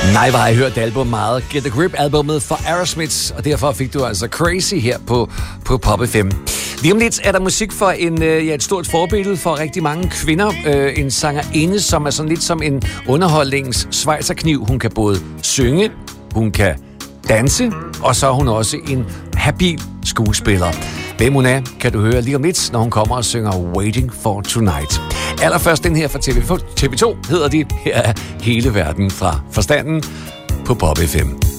Nej, hvor har jeg hørt det album meget. Get the Grip-albummet for Aerosmith, og derfor fik du altså Crazy her på Pop FM. Lige om lidt er der musik for et stort forbillede for rigtig mange kvinder. En sangerinde, som er sådan lidt som en underholdnings schweizerkniv. Hun kan både synge, hun kan danse, og så er hun også en habil skuespiller. Hvem hun er, kan du høre lige om lidt, når hun kommer og synger Waiting for Tonight. Allerførst den her fra TV2 hedder de. Her er Hele Verden fra Forstanden på Pop FM.